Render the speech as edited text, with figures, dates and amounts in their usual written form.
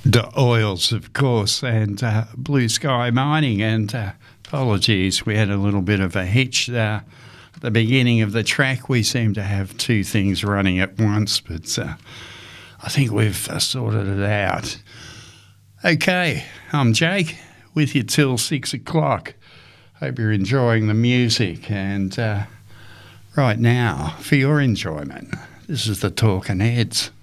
The Oils, of course, and Blue Sky Mining. And apologies, we had a little bit of a hitch there at the beginning of the track. We seem to have two things running at once, but I think we've sorted it out. Okay, I'm Jake, with you till 6 o'clock. Hope you're enjoying the music. And right now, for your enjoyment, this is the Talking Heads.